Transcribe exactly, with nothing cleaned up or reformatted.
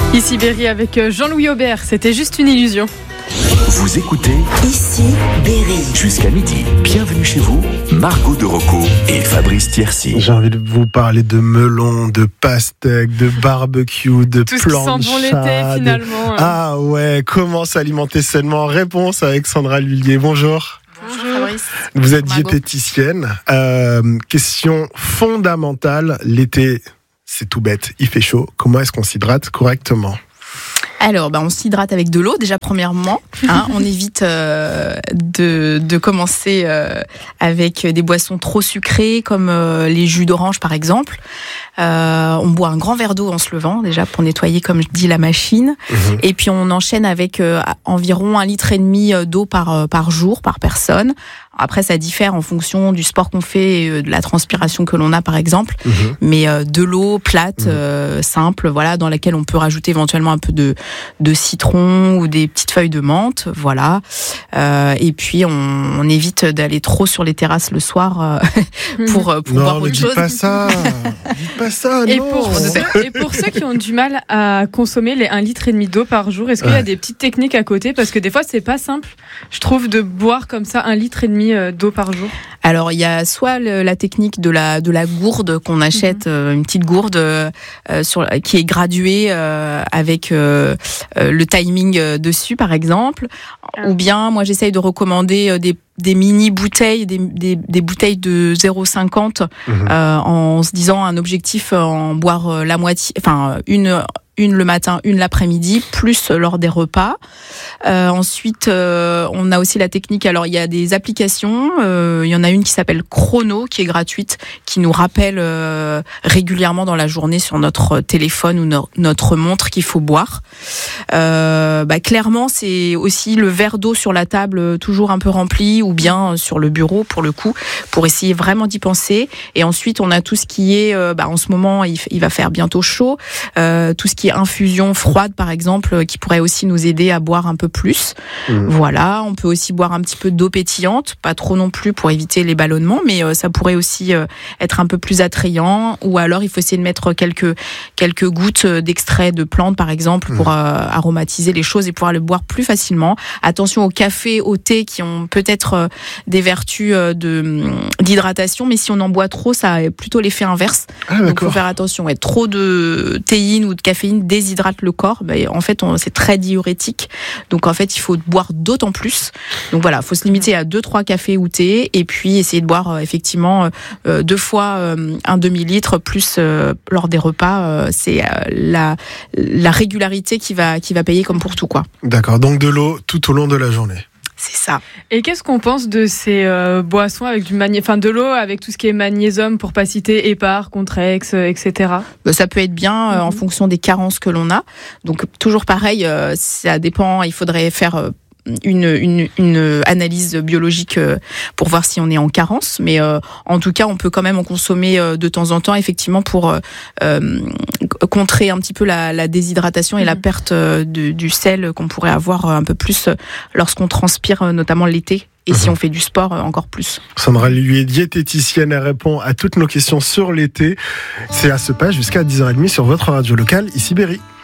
Ici Berry avec Jean-Louis Aubert, c'était juste une illusion. Vous écoutez Ici Berry. Jusqu'à midi. Bienvenue chez vous, Margot de Rocco et Fabrice Tiercy. J'ai envie de vous parler de melon, de pastèque, de barbecue, de Tout plancha. Tout ce qui sent bon l'été finalement. Ah ouais, comment s'alimenter sainement? Réponse avec Sandra Lullier. Bonjour. Bonjour Fabrice. Vous êtes Margot. diététicienne. Euh, question fondamentale, l'été, c'est tout bête, il fait chaud. Comment est-ce qu'on s'hydrate correctement? Alors, bah, on s'hydrate avec de l'eau déjà premièrement. Hein, on évite euh, de, de commencer euh, avec des boissons trop sucrées comme euh, les jus d'orange par exemple. Euh, on boit un grand verre d'eau en se levant déjà pour nettoyer, comme je dis, la machine. Mmh. Et puis on enchaîne avec euh, environ un litre et demi d'eau par par jour par personne. Après, ça diffère en fonction du sport qu'on fait et de la transpiration que l'on a, par exemple. Mmh. Mais euh, de l'eau plate, mmh. euh, simple, voilà, dans laquelle on peut rajouter éventuellement un peu de, de citron ou des petites feuilles de menthe, voilà. Euh, et puis, on, on évite d'aller trop sur les terrasses le soir euh, pour, pour non, boire autre mais dis chose. Pas ça, dis pas ça, et non. Pour, et pour ceux qui ont du mal à consommer les un litre et demi d'eau par jour, est-ce qu'il ouais. y a des petites techniques à côté? Parce que des fois, c'est pas simple, je trouve, de boire comme ça un litre et demi d'eau par jour. Alors il y a soit le, la technique de la de la gourde qu'on achète, mmh. euh, une petite gourde euh, sur qui est graduée euh, avec euh, euh, le timing euh, dessus par exemple, ah. ou bien moi j'essaye de recommander euh, des des mini bouteilles, des, des, des bouteilles de zéro virgule cinquante mmh. euh, en se disant un objectif en boire euh, la moitié, enfin une une le matin, une l'après-midi, plus lors des repas. Euh, ensuite, euh, on a aussi la technique. Alors, il y a des applications. Euh, il y en a une qui s'appelle Chrono, qui est gratuite, qui nous rappelle euh, régulièrement dans la journée sur notre téléphone ou no- notre montre qu'il faut boire. Euh, bah, clairement, c'est aussi le verre d'eau sur la table, toujours un peu rempli, ou bien sur le bureau, pour le coup, pour essayer vraiment d'y penser. Et ensuite, on a tout ce qui est, euh, bah, en ce moment, il, il va faire bientôt chaud, euh, tout ce qui est infusion froide par exemple, qui pourrait aussi nous aider à boire un peu plus. Mmh. Voilà, on peut aussi boire un petit peu d'eau pétillante, pas trop non plus pour éviter les ballonnements, mais euh, ça pourrait aussi euh, être un peu plus attrayant. Ou alors il faut essayer de mettre quelques quelques gouttes d'extrait de plantes par exemple pour mmh. euh, aromatiser les choses et pouvoir le boire plus facilement. Attention au café, au thé qui ont peut-être euh, des vertus euh, de d'hydratation, mais si on en boit trop, ça a plutôt l'effet inverse. Ah, donc il faut faire attention. Ouais, trop de théine ou de caféine déshydrate le corps. Ben, en fait, on, c'est très diurétique. Donc, en fait, il faut boire d'autant plus. Donc, voilà, il faut se limiter à deux trois cafés ou thé et puis essayer de boire, euh, effectivement, euh, deux fois euh, un demi-litre plus euh, lors des repas. Euh, c'est euh, la, la régularité qui va, qui va payer comme pour tout, quoi. D'accord. Donc, de l'eau tout au long de la journée. C'est ça. Et qu'est-ce qu'on pense de ces euh, boissons avec du magné... enfin de l'eau avec tout ce qui est magnésium, pour pas citer Épar, Contrex, euh, et cetera. Ça peut être bien euh, mm-hmm. en fonction des carences que l'on a. Donc toujours pareil, euh, ça dépend. Il faudrait faire euh, Une, une, une analyse biologique pour voir si on est en carence, mais euh, en tout cas on peut quand même en consommer euh, de temps en temps effectivement pour euh, contrer un petit peu la, la déshydratation et mmh. la perte de, du sel qu'on pourrait avoir un peu plus lorsqu'on transpire, notamment l'été. Et mmh. si on fait du sport, encore plus. Sandra Lullier, diététicienne, elle répond à toutes nos questions sur l'été. C'est à ce pas jusqu'à dix heures trente sur votre radio locale, ici Berry.